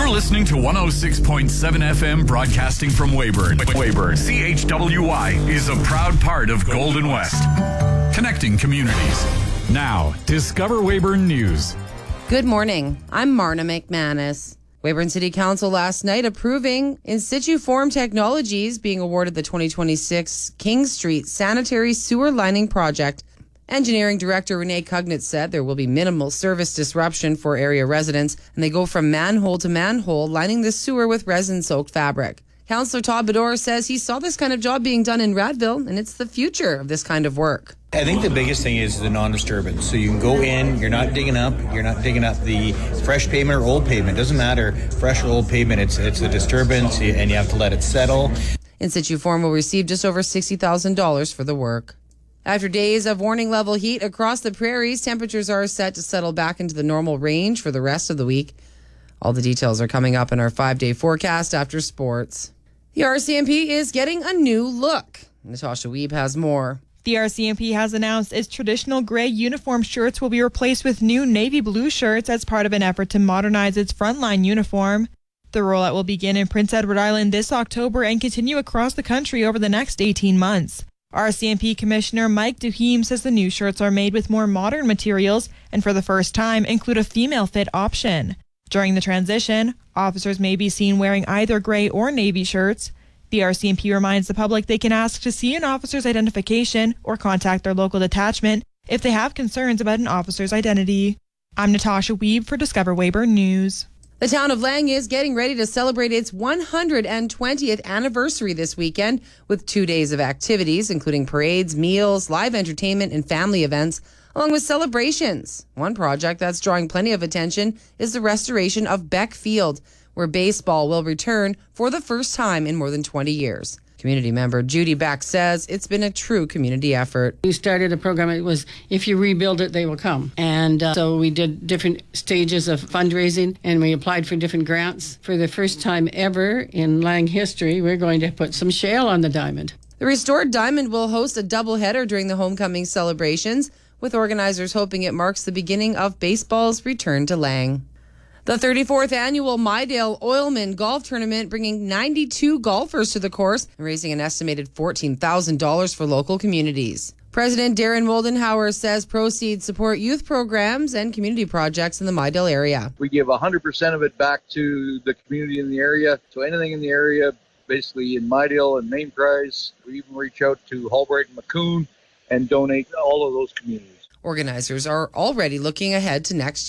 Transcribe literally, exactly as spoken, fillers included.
You're listening to one oh six point seven F M, broadcasting from Weyburn. Weyburn. C H W Y is a proud part of Golden West. Connecting communities. Now, Discover Weyburn News. Good morning. I'm Marna McManus. Weyburn City Council last night approving In Situ Form Technologies being awarded the twenty twenty-six King Street Sanitary Sewer Lining Project. Engineering Director Renee Cugnett said there will be minimal service disruption for area residents, and they go from manhole to manhole, lining the sewer with resin-soaked fabric. Councillor Todd Bedore says he saw this kind of job being done in Radville, and it's the future of this kind of work. I think the biggest thing is the non-disturbance. So you can go in, you're not digging up, you're not digging up the fresh pavement or old pavement. It doesn't matter, fresh or old pavement, it's it's a disturbance, and you have to let it settle. In Situ Form will receive just over sixty thousand dollars for the work. After days of warning level heat across the prairies, temperatures are set to settle back into the normal range for the rest of the week. All the details are coming up in our five-day forecast after sports. The R C M P is getting a new look. Natasha Wiebe has more. The R C M P has announced its traditional gray uniform shirts will be replaced with new navy blue shirts as part of an effort to modernize its frontline uniform. The rollout will begin in Prince Edward Island this October and continue across the country over the next eighteen months. R C M P Commissioner Mike Duheme says the new shirts are made with more modern materials and for the first time include a female fit option. During the transition, officers may be seen wearing either gray or navy shirts. The R C M P reminds the public they can ask to see an officer's identification or contact their local detachment if they have concerns about an officer's identity. I'm Natasha Wiebe for Discover Weyburn News. The town of Lang is getting ready to celebrate its one hundred twentieth anniversary this weekend with two days of activities, including parades, meals, live entertainment, and family events, along with celebrations. One project that's drawing plenty of attention is the restoration of Beck Field, where baseball will return for the first time in more than twenty years. Community member Judy Beck says it's been a true community effort. We started a program, it was, if you rebuild it, they will come. And uh, so we did different stages of fundraising, and we applied for different grants. For the first time ever in Lang history, we're going to put some shale on the diamond. The restored diamond will host a doubleheader during the homecoming celebrations, with organizers hoping it marks the beginning of baseball's return to Lang. The thirty-fourth annual Mydale Oilman Golf Tournament bringing ninety-two golfers to the course and raising an estimated fourteen thousand dollars for local communities. President Darren Moldenhauer says proceeds support youth programs and community projects in the Mydale area. We give one hundred percent of it back to the community in the area. So anything in the area, basically in Mydale and Main Prize, we even reach out to Halbright and Maccoon and donate all of those communities. Organizers are already looking ahead to next